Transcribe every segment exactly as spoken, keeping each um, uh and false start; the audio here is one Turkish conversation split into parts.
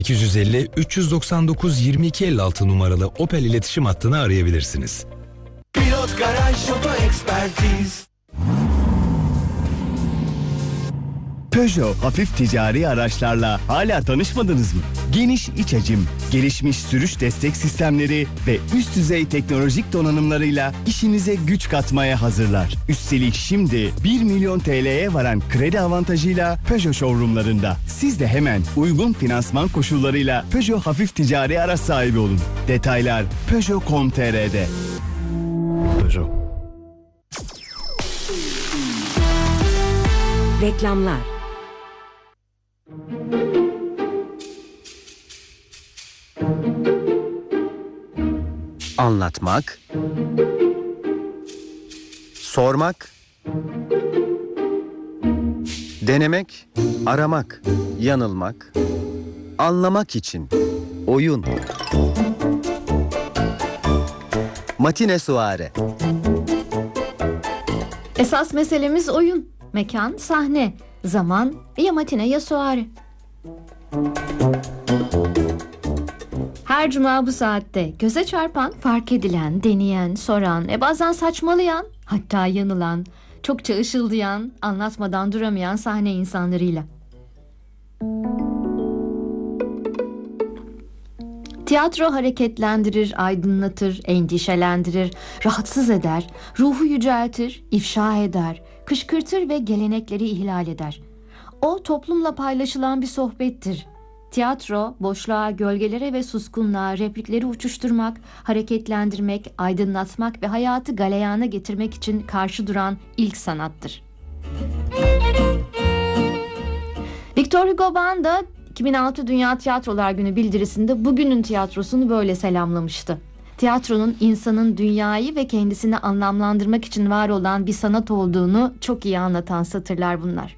iki yüz elli üç doksan dokuz yirmi iki elli altı numaralı Opel iletişim hattını arayabilirsiniz. Pilot Garaj Oto Ekspertiz. Peugeot hafif ticari araçlarla hala tanışmadınız mı? Geniş iç hacim, gelişmiş sürüş destek sistemleri ve üst düzey teknolojik donanımlarıyla işinize güç katmaya hazırlar. Üstelik şimdi bir milyon T L'ye varan kredi avantajıyla Peugeot showroomlarında. Siz de hemen uygun finansman koşullarıyla Peugeot hafif ticari araç sahibi olun. Detaylar peugeot nokta com nokta t r'de. Peugeot. Reklamlar. Anlatmak, sormak, denemek, aramak, yanılmak, anlamak için oyun. Matine Suare. Esas meselemiz oyun. Mekan, sahne, zaman ya matine ya suare. Her cuma bu saatte göze çarpan, fark edilen, deneyen, soran, e bazen saçmalayan, hatta yanılan, çokça ışıldayan, anlatmadan duramayan sahne insanlarıyla. Tiyatro hareketlendirir, aydınlatır, endişelendirir, rahatsız eder, ruhu yüceltir, ifşa eder, kışkırtır ve gelenekleri ihlal eder. O toplumla paylaşılan bir sohbettir. Tiyatro, boşluğa, gölgelere ve suskunluğa replikleri uçuşturmak, hareketlendirmek, aydınlatmak ve hayatı galeyana getirmek için karşı duran ilk sanattır. Victor Hugo da iki bin altı Dünya Tiyatrolar Günü bildirisinde bugünün tiyatrosunu böyle selamlamıştı. Tiyatronun insanın dünyayı ve kendisini anlamlandırmak için var olan bir sanat olduğunu çok iyi anlatan satırlar bunlar.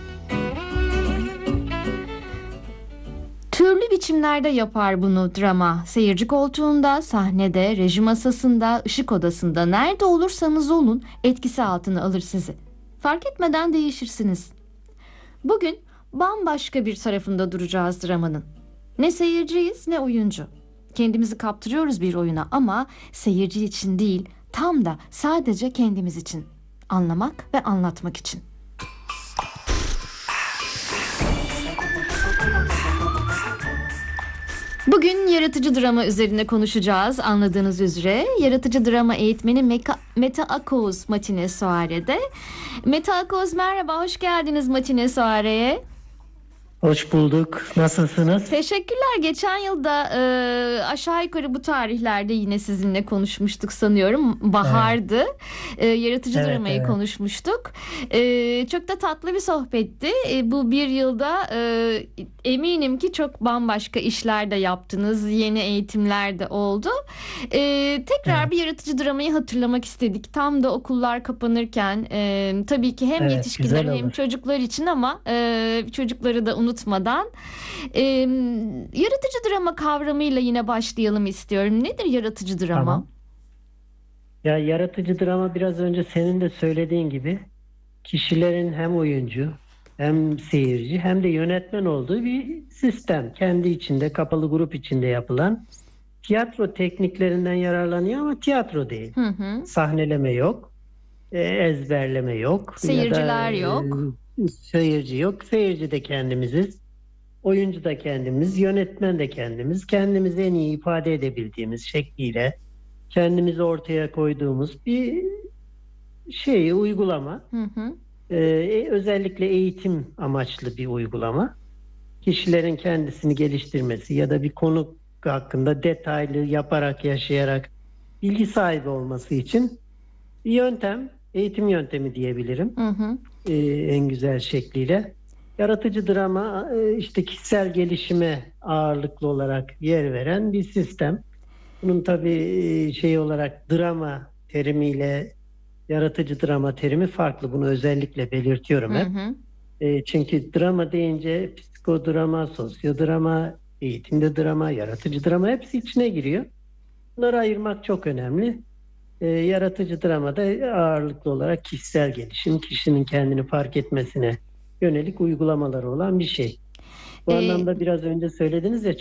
Türlü biçimlerde yapar bunu drama. Seyirci koltuğunda, sahnede, reji masasında, ışık odasında, nerede olursanız olun etkisi altına alır sizi. Fark etmeden değişirsiniz. Bugün bambaşka bir tarafında duracağız dramanın. Ne seyirciyiz ne oyuncu. Kendimizi kaptırıyoruz bir oyuna ama seyirci için değil, tam da sadece kendimiz için. Anlamak ve anlatmak için. Bugün yaratıcı drama üzerine konuşacağız. Anladığınız üzere yaratıcı drama eğitmeni Meka, Mete Akoz Matine Suare'de. Mete Akoz merhaba, hoş geldiniz Matine Suare'ye. Hoş bulduk. Nasılsınız? Teşekkürler. Geçen yılda e, aşağı yukarı bu tarihlerde yine sizinle konuşmuştuk sanıyorum. Bahardı. Evet. E, yaratıcı evet, dramayı evet. konuşmuştuk. E, çok da tatlı bir sohbetti. E, bu bir yılda e, eminim ki çok bambaşka işler de yaptınız. Yeni eğitimler de oldu. E, tekrar evet. bir yaratıcı dramayı hatırlamak istedik. Tam da okullar kapanırken e, tabii ki hem evet, yetişkinler hem çocuklar için ama e, çocukları da unutmayalım. Unutmadan e, yaratıcı drama kavramıyla yine başlayalım istiyorum. Nedir yaratıcı drama? Tamam. Ya yaratıcı drama biraz önce senin de söylediğin gibi kişilerin hem oyuncu hem seyirci hem de yönetmen olduğu bir sistem. Kendi içinde, kapalı grup içinde yapılan tiyatro tekniklerinden yararlanıyor ama tiyatro değil. Hı hı. Sahneleme yok, ezberleme yok. Seyirciler ya da, yok. Seyirci yok. Seyirci de kendimiziz. Oyuncu da kendimiz. Yönetmen de kendimiz. Kendimizi en iyi ifade edebildiğimiz şekliyle kendimizi ortaya koyduğumuz bir şey, uygulama. Hı hı. Ee, özellikle eğitim amaçlı bir uygulama. Kişilerin kendisini geliştirmesi ya da bir konu hakkında detaylı yaparak, yaşayarak bilgi sahibi olması için bir yöntem, eğitim yöntemi diyebilirim. Hı hı. Ee, en güzel şekliyle. Yaratıcı drama işte kişisel gelişime ağırlıklı olarak yer veren bir sistem. Bunun tabii şey olarak drama terimiyle yaratıcı drama terimi farklı. Bunu özellikle belirtiyorum hep. Hı hı. E, çünkü drama deyince psikodrama, sosyodrama, eğitimde drama, yaratıcı drama hepsi içine giriyor. Bunları ayırmak çok önemli. E, yaratıcı dramada ağırlıklı olarak kişisel gelişim, kişinin kendini fark etmesine yönelik uygulamaları olan bir şey. Bu Ee, anlamda biraz önce söylediniz ya,